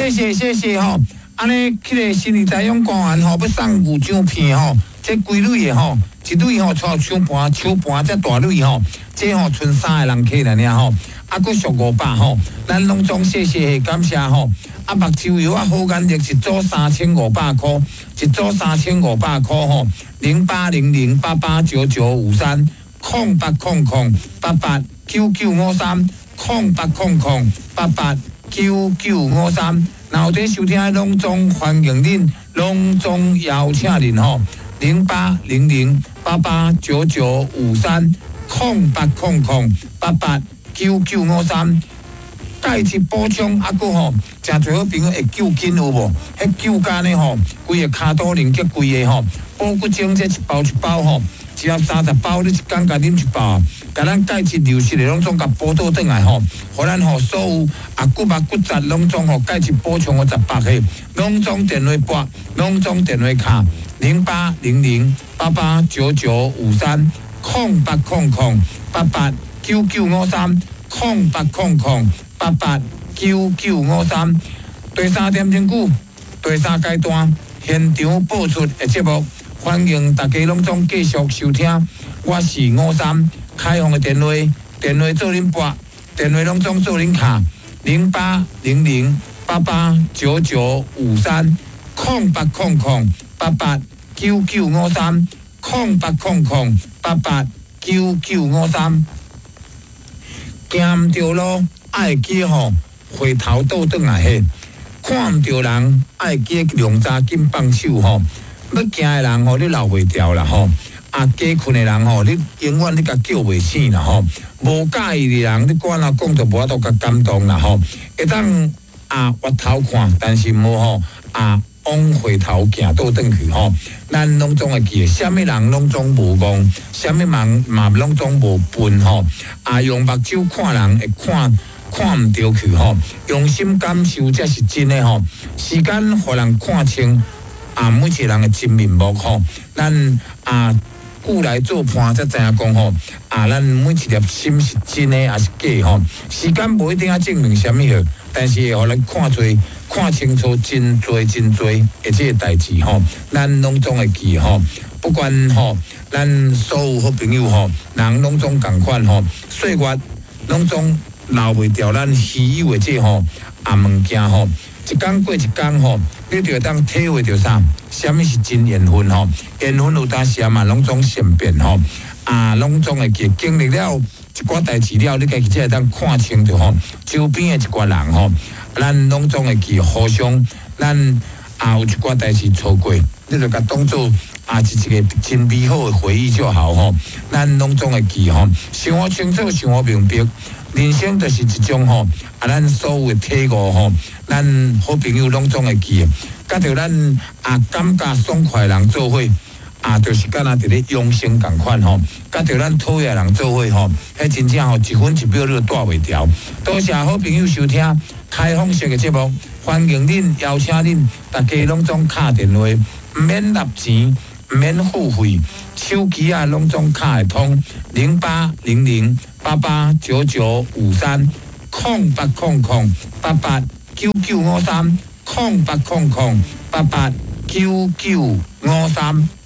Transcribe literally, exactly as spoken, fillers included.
谢谢谢谢吼，安尼迄个新义财用公园吼，要送牛樟片吼，这规类的吼，一类吼带手盘手盘这大类吼，这吼剩三个人客了尔吼，啊，佫俗五百吼，咱拢总谢谢感谢吼。啊，目睭油啊，好眼力一组三千五百块，一组三千五百块吼，零八零零八八九九五三，空八空空八八九九五三，空八空空八八九九五三。然后这收听的拢总欢迎恁，拢总邀请恁吼，零八零零八八九九五三，空八空空八八九九五三。钙质补充啊，佮吼，诚侪好朋友会救筋有无？迄救肝的吼，规个骹肚连结规个吼，补骨精这一包一包吼，只要三十包，你一工甲啉一包，甲咱钙质流失的拢总甲补倒转来吼，互咱吼所有啊骨肉骨质拢总吼钙质补充个十八个，拢总电话拨，拢总电话卡零八零零八八九九五三，空八空空八八九九五三，空八空空。八八九九五三，第三点钟久，第三阶段现场播出的节目，欢迎大家拢总继续收听。我是五三开放的电话，电话做恁拨，电话拢总做恁卡，零八零零八八九九五三，空八空空八八九九五三，空八空空八八九九五三，行唔着路。爱记吼，回头倒转来迄，看唔到人，爱记两扎紧放手吼。要行的人吼，你留袂掉啦吼。啊，加困的人吼，你永远你甲叫袂醒啦吼。无介意的人，你管哪讲就无法度甲感动啦吼。会当啊回头看，但是无吼啊往回头行倒转去吼。咱拢总会记，啥物人拢总无戆，啥物人嘛拢总无笨吼。啊，用目睭看人会看。看唔到去吼，用心感受才是真的吼。时间互人看清啊，每一个人的真面目吼。咱啊，久来做伴才知影讲吼，啊，咱每一粒心是真的还是假吼。时间无一定要证明什么好，但是会互咱看做看清楚真多真多的这个代志吼。咱拢总会记吼，不管吼，咱所有好朋友吼，人拢总共款吼，岁月拢总。留袂掉咱稀有的这吼啊物件吼，一工过一工吼，你就当体会到啥？什么是真缘分吼？缘分有当时啊嘛，拢总善变吼，啊，拢总会记经历了一寡代志了，你家己才会当看清楚吼，周边的一寡人吼，咱拢总会记互相，咱啊有一寡代志错过，你就甲当做啊是一个真美好的回忆就好吼，咱拢总会记吼，生活清楚，生活明白。人生就是一种吼，啊，咱所有的体悟吼，咱好朋友拢总会记，甲着咱啊感觉爽快人做伙，啊，就是敢若伫咧养生共款吼，甲着咱讨厌人做伙吼，迄真正吼一分一秒你都带袂掉。多谢好朋友收听开放式的节目，欢迎恁邀请恁，大家拢总敲电话，毋免纳钱。免付费，手机啊拢总卡会通，零八零零八八九九五三，空八空空八八九九五三，空八空空八八九九五三。